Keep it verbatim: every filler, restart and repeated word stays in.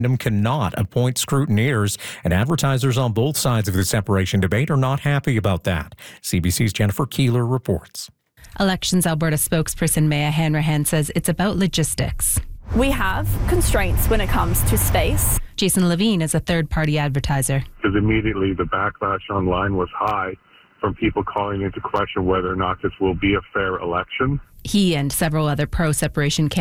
cannot appoint scrutineers, and advertisers on both sides of the separation debate are not happy about that. C B C's Jennifer Keeler reports. Elections Alberta spokesperson Maya Hanrahan says it's about logistics. We have constraints when it comes to space. Jason Levine is a third-party advertiser. Because immediately the backlash online was high from people calling into question whether or not this will be a fair election. He and several other pro-separation candidates